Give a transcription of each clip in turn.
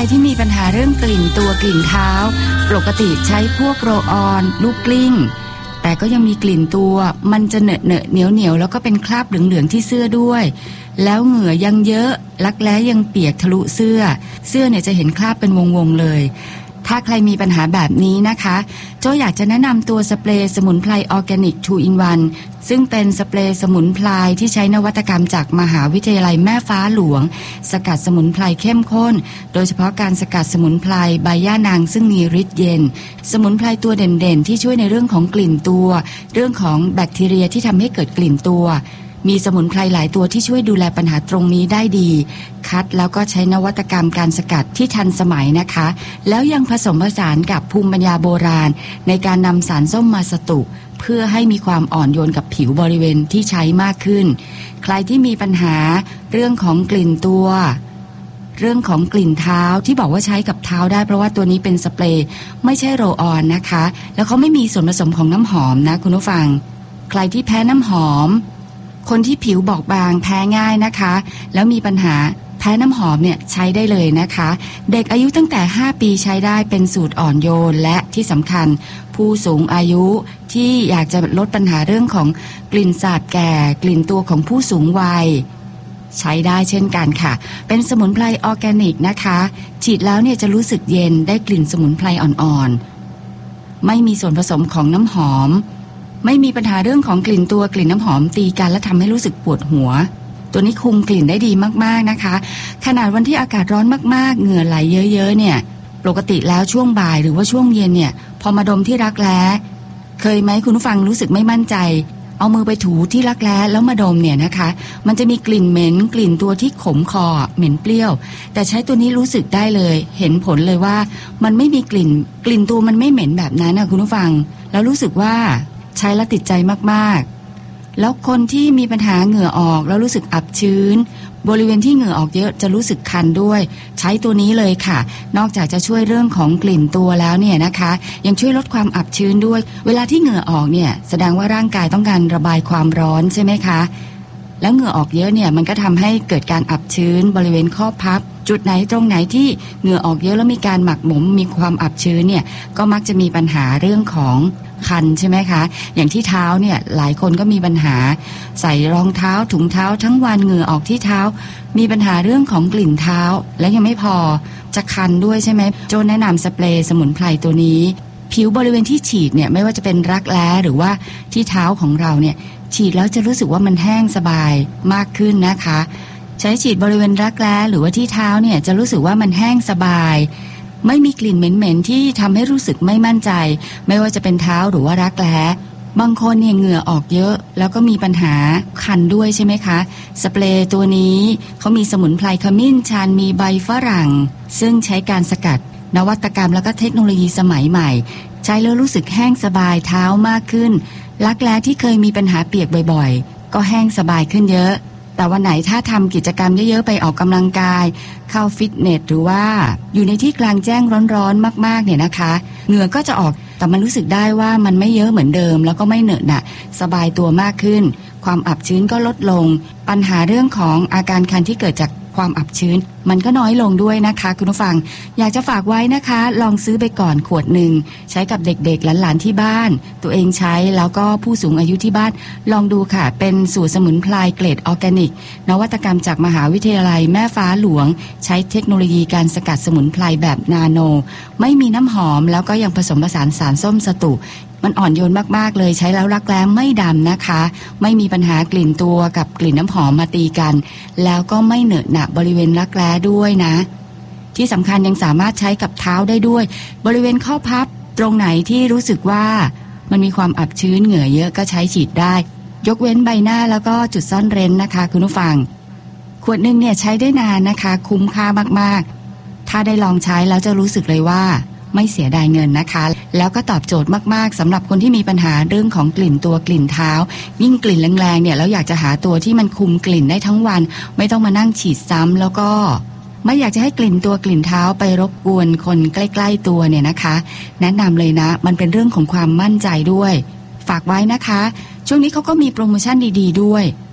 ที่มีปัญหาเรื่องกลิ่นตัวกลิ่นเท้าปกติใช้พวกโรลออนลูกกลิ้งแต่ก็ยังมีกลิ่นตัวมันจะเหนอะเหนียวแล้วก็เป็นคราบเหลืองๆที่เสื้อด้วยแล้วเหงื่อยังเยอะรักแร้ยังเปียกทะลุเสื้อเนี่ยจะเห็นคราบเป็นวงๆเลยถ้าใครมีปัญหาแบบนี้นะคะโจอยากจะแนะนำตัวสเปรย์สมุนไพรออร์แกนิก 2 in 1ซึ่งเป็นสเปรย์สมุนไพรที่ใช้นวัตกรรมจากมหาวิทยาลัยแม่ฟ้าหลวงสกัดสมุนไพรเข้มข้นโดยเฉพาะการสกัดสมุนไพรใบย่านางซึ่งมีฤทธิ์เย็นสมุนไพรตัวเด่นๆที่ช่วยในเรื่องของกลิ่นตัวเรื่องของแบคทีเรียที่ทำให้เกิดกลิ่นตัวมีสมุนไพรหลายตัวที่ช่วยดูแลปัญหาตรงนี้ได้ดีคัดแล้วก็ใช้นวัตกรรมการสกัดที่ทันสมัยนะคะแล้วยังผสมผสานกับภูมิปัญญาโบราณในการนำสารส้มมาสตุเพื่อให้มีความอ่อนโยนกับผิวบริเวณที่ใช้มากขึ้นใครที่มีปัญหาเรื่องของกลิ่นตัวเรื่องของกลิ่นเท้าที่บอกว่าใช้กับเท้าได้เพราะว่าตัวนี้เป็นสเปรย์ไม่ใช่โรลออนนะคะแล้วเขาไม่มีส่วนผสมของน้ำหอมนะคุณผู้ฟังใครที่แพ้น้ำหอมคนที่ผิวบอบบางแพ้ง่ายนะคะแล้วมีปัญหาแพ้น้ำหอมเนี่ยใช้ได้เลยนะคะเด็กอายุตั้งแต่5 ปีใช้ได้เป็นสูตรอ่อนโยนและที่สำคัญผู้สูงอายุที่อยากจะลดปัญหาเรื่องของกลิ่นสาบแก่กลิ่นตัวของผู้สูงวัยใช้ได้เช่นกันค่ะเป็นสมุนไพรออร์แกนิกนะคะฉีดแล้วเนี่ยจะรู้สึกเย็นได้กลิ่นสมุนไพรอ่อนๆไม่มีส่วนผสมของน้ำหอมไม่มีปัญหาเรื่องของกลิ่นตัวกลิ่นน้ำหอมตีกันและทำให้รู้สึกปวดหัวตัวนี้คุมกลิ่นได้ดีมากๆนะคะขนาดวันที่อากาศร้อนมากๆเหงื่อไหลเยอะๆเนี่ยปกติแล้วช่วงบ่ายหรือว่าช่วงเย็นเนี่ยพอมาดมที่รักแร้เคยไหมคุณผู้ฟังรู้สึกไม่มั่นใจเอามือไปถูที่รักแร้แล้วมาดมเนี่ยนะคะมันจะมีกลิ่นเหม็นกลิ่นตัวที่ขมคอเหม็นเปรี้ยวแต่ใช้ตัวนี้รู้สึกได้เลยเห็นผลเลยว่ามันไม่มีกลิ่นตัวมันไม่เหม็นแบบนั้นนะคุณผู้ฟังแล้วรู้สึกว่าใช้แล้วติดใจมากๆแล้วคนที่มีปัญหาเหงื่อออกแล้วรู้สึกอับชื้นบริเวณที่เหงื่อออกเยอะจะรู้สึกคันด้วยใช้ตัวนี้เลยค่ะนอกจากจะช่วยเรื่องของกลิ่นตัวแล้วเนี่ยนะคะยังช่วยลดความอับชื้นด้วยเวลาที่เหงื่อออกเนี่ยแสดงว่าร่างกายต้องการระบายความร้อนใช่ไหมคะแล้วเหงื่อออกเยอะเนี่ยมันก็ทำให้เกิดการอับชื้นบริเวณข้อพับจุดไหนตรงไหนที่เหงื่อออกเยอะแล้วมีการหมักหมมมีความอับชื้นเนี่ยก็มักจะมีปัญหาเรื่องของคันใช่ไหมคะอย่างที่เท้าเนี่ยหลายคนก็มีปัญหาใส่รองเท้าถุงเท้าทั้งวันเหงื่อออกที่เท้ามีปัญหาเรื่องของกลิ่นเท้าและยังไม่พอจะคันด้วยใช่ไหมโจแนะนำสเปรย์สมุนไพรตัวนี้ผิวบริเวณที่ฉีดเนี่ยไม่ว่าจะเป็นรักแร้หรือว่าที่เท้าของเราเนี่ยฉีดแล้วจะรู้สึกว่ามันแห้งสบายมากขึ้นนะคะใช้ฉีดบริเวณรักแร้หรือว่าที่เท้าเนี่ยจะรู้สึกว่ามันแห้งสบายไม่มีกลิ่นเหม็นๆที่ทำให้รู้สึกไม่มั่นใจไม่ว่าจะเป็นเท้าหรือว่ารักแร้บางคนเนี่ยเหงื่อออกเยอะแล้วก็มีปัญหาคันด้วยใช่ไหมคะสเปรย์ตัวนี้เขามีสมุนไพรขมิ้นชันมีใบฝรั่งซึ่งใช้การสกัดนวัตกรรมแล้วก็เทคโนโลยีสมัยใหม่ใช้แล้วรู้สึกแห้งสบายเท้ามากขึ้นรักแร้ที่เคยมีปัญหาเปียกบ่อยๆก็แห้งสบายขึ้นเยอะแต่วันไหนถ้าทำกิจกรรมเยอะๆไปออกกำลังกายเข้าฟิตเนสหรือว่าอยู่ในที่กลางแจ้งร้อนๆมากๆเนี่ยนะคะเหงื่อก็จะออกแต่มันรู้สึกได้ว่ามันไม่เยอะเหมือนเดิมแล้วก็ไม่เหนอะหนะสบายตัวมากขึ้นความอับชื้นก็ลดลงปัญหาเรื่องของอาการคันที่เกิดจากความอับชื้นมันก็น้อยลงด้วยนะคะคุณผู้ฟังอยากจะฝากไว้นะคะลองซื้อไปก่อนขวดหนึ่งใช้กับเด็กๆหลานๆที่บ้านตัวเองใช้แล้วก็ผู้สูงอายุที่บ้านลองดูค่ะเป็นสูตรสมุนไพรเกรดออร์แกนิกนวัตกรรมจากมหาวิทยาลัยแม่ฟ้าหลวงใช้เทคโนโลยีการสกัดสมุนไพรแบบนาโนไม่มีน้ำหอมแล้วก็ยังผสมผสานสารส้มสตุมันอ่อนโยนมากๆเลยใช้แล้วรักแร้ไม่ดำนะคะไม่มีปัญหากลิ่นตัวกับกลิ่นน้ำหอมมาตีกันแล้วก็ไม่เหนอะหนะบริเวณรักแร้ด้วยนะที่สำคัญยังสามารถใช้กับเท้าได้ด้วยบริเวณข้อพับตรงไหนที่รู้สึกว่ามันมีความอับชื้นเหงื่อเยอะก็ใช้ฉีดได้ยกเว้นใบหน้าแล้วก็จุดซ่อนเร้นนะคะคุณผู้ฟังขวดนึงเนี่ยใช้ได้นานนะคะคุ้มค่ามากๆถ้าได้ลองใช้แล้วจะรู้สึกเลยว่าไม่เสียดายเงินนะคะแล้วก็ตอบโจทย์มากๆสำหรับคนที่มีปัญหาเรื่องของกลิ่นตัวกลิ่นเท้ายิ่งกลิ่นแรงๆเนี่ยแล้วอยากจะหาตัวที่มันคุมกลิ่นได้ทั้งวันไม่ต้องมานั่งฉีดซ้ำแล้วก็ไม่อยากจะให้กลิ่นตัวกลิ่นเท้าไปรบกวนคนใกล้ๆตัวเนี่ยนะคะแนะนำเลยนะมันเป็นเรื่องของความมั่นใจด้วยฝากไว้นะคะช่วงนี้เขาก็มีโปรโมชั่นดีๆด้วย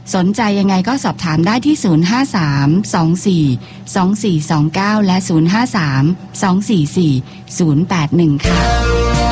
สนใจยังไงก็สอบถามได้ที่053 24 2429และ053 244 081ค่ะ